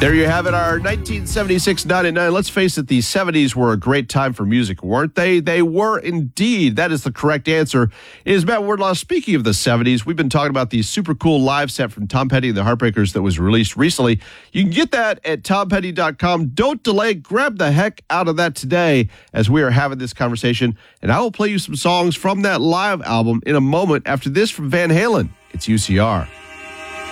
There you have it, our 1976 99. Let's face it, the 70s were a great time for music, weren't they? They were indeed. That is the correct answer. It is Matt Wardlaw. Speaking of the 70s, we've been talking about the super cool live set from Tom Petty and the Heartbreakers that was released recently. You can get that at tompetty.com. Don't delay. Grab the heck out of that today as we are having this conversation. And I will play you some songs from that live album in a moment after this from Van Halen. It's UCR.